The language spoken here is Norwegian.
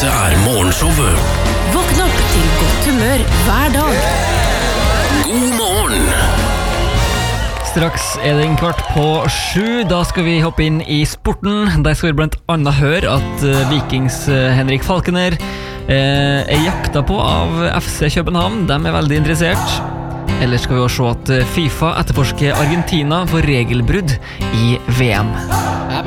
Dette Morgenshowet. Våkn opp til godt humør hver dag. God morgen! Straks det 6:15. Da skal vi hoppe inn i sporten. Der skal vi blant annet høre at Vikings Henrik Falkener jakta på av FC København. De veldig interessert. Ellers skal vi også se at FIFA etterforsker Argentina for regelbrudd i VM.